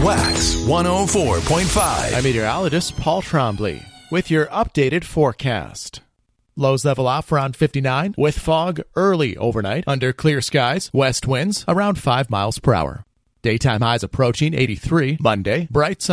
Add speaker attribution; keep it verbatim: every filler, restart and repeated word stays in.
Speaker 1: Wax one oh four point five.
Speaker 2: I'm meteorologist Paul Trombley with your updated forecast. Lows level off around fifty-nine with fog early overnight under clear skies, west winds around five miles per hour. Daytime highs approaching eighty-three Monday, bright sun.